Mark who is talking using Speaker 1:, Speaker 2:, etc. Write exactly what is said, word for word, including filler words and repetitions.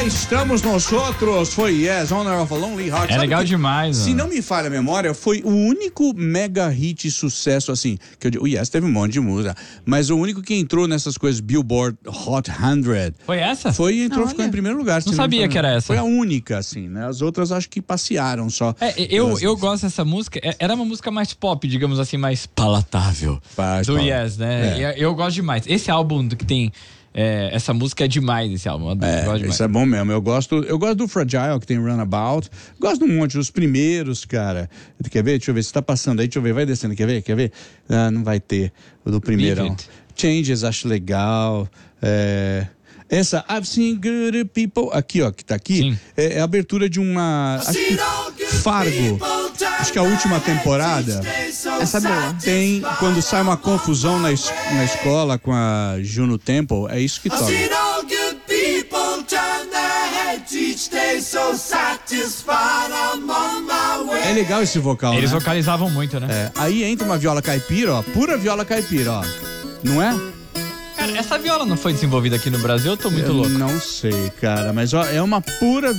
Speaker 1: estamos nós outros. Foi Yes, Honor of a Lonely Heart.
Speaker 2: É
Speaker 1: Sabe
Speaker 2: legal
Speaker 1: que,
Speaker 2: demais.
Speaker 1: Se
Speaker 2: mano.
Speaker 1: não me falha a memória, foi o único mega hit sucesso assim. Que eu digo, o Yes teve um monte de música, mas o único que entrou nessas coisas Billboard Hot cem.
Speaker 2: Foi essa?
Speaker 1: Foi e entrou,
Speaker 3: Olha.
Speaker 1: ficou em primeiro lugar. se
Speaker 2: Não sabia
Speaker 1: me
Speaker 2: que era essa.
Speaker 1: Foi a única, assim, né? As outras acho que passearam só.
Speaker 2: É, eu,
Speaker 1: Elas-
Speaker 2: eu gosto dessa música. É- Era uma música mais pop, digamos assim, mais palatável.
Speaker 1: Faz,
Speaker 2: do
Speaker 1: Paulo.
Speaker 2: Yes, né?
Speaker 1: É.
Speaker 2: E Eu, gosto demais. Esse álbum do que tem. é, essa música é demais, esse álbum. Eu adoro,
Speaker 1: É,
Speaker 2: gosto demais.
Speaker 1: isso é bom mesmo. Eu gosto, eu gosto do Fragile, que tem Runabout. Gosto de um monte dos primeiros, cara. Quer ver? Deixa eu ver se tá passando aí. Deixa eu ver. Vai descendo. Quer ver? Quer ver? Ah, não vai ter. O do primeirão.
Speaker 2: Leave It.
Speaker 1: Changes, acho legal. É... Essa I've Seen Good People, aqui ó, que tá aqui,
Speaker 2: Sim.
Speaker 1: é, é a abertura de uma, acho que Fargo, acho que a última temporada.
Speaker 3: Essa é boa.
Speaker 1: Tem, quando sai uma confusão na, es- na escola com a Juno Temple, é isso que toca. É legal esse vocal,
Speaker 2: Eles
Speaker 1: né?
Speaker 2: vocalizavam muito, né?
Speaker 1: É, aí entra uma viola caipira, ó, pura viola caipira, ó. Não é?
Speaker 2: Cara, essa viola não foi desenvolvida aqui no Brasil? Eu tô muito
Speaker 1: Eu
Speaker 2: louco.
Speaker 1: não sei, cara, mas ó, é uma pura